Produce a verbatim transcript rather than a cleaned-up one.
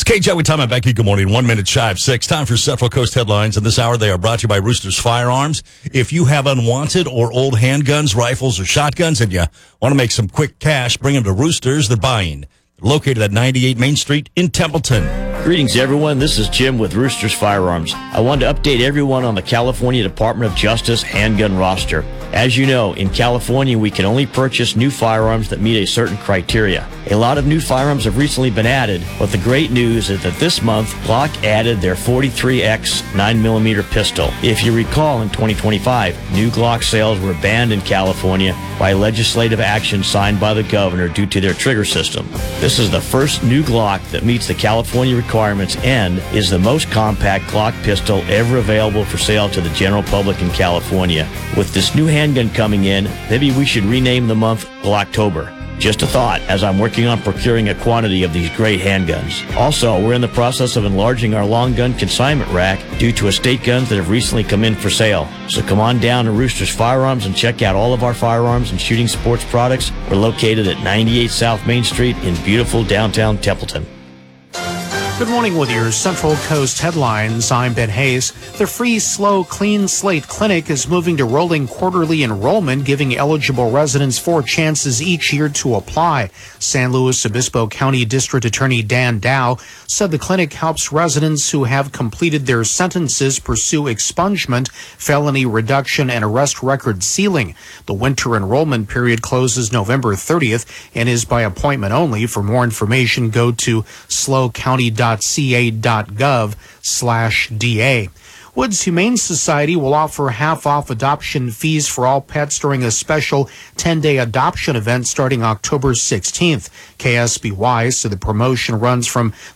K J, we time out, Becky. Good morning. One minute shy of six. Time for Central Coast headlines. And this hour, they are brought to you by Roosters Firearms. If you have unwanted or old handguns, rifles, or shotguns, and you want to make some quick cash, bring them to Roosters. They're buying. They're located at ninety-eight Main Street in Templeton. Greetings, everyone. This is Jim with Roosters Firearms. I wanted to update everyone on the California Department of Justice handgun roster. As you know, in California, we can only purchase new firearms that meet a certain criteria. A lot of new firearms have recently been added, but the great news is that this month, Glock added their forty-three X nine millimeter pistol. If you recall, in twenty twenty-five, new Glock sales were banned in California by legislative action signed by the governor due to their trigger system. This is the first new Glock that meets the California requirements and is the most compact Glock pistol ever available for sale to the general public in California. With this new handgun coming in, maybe we should rename the month Glocktober. Just a thought, as I'm working on procuring a quantity of these great handguns. Also, we're in the process of enlarging our long gun consignment rack due to estate guns that have recently come in for sale. So come on down to Roosters Firearms and check out all of our firearms and shooting sports products. We're located at ninety-eight South Main Street in beautiful downtown Templeton. Good morning with your Central Coast headlines. I'm Ben Hayes. The free Slow Clean Slate Clinic is moving to rolling quarterly enrollment, giving eligible residents four chances each year to apply. San Luis Obispo County District Attorney Dan Dow said the clinic helps residents who have completed their sentences pursue expungement, felony reduction, and arrest record sealing. The winter enrollment period closes November thirtieth and is by appointment only. For more information, go to slow county dot c a dot gov slash d a. Woods Humane Society will offer half-off adoption fees for all pets during a special ten-day adoption event starting October sixteenth. K S B Y said the promotion runs from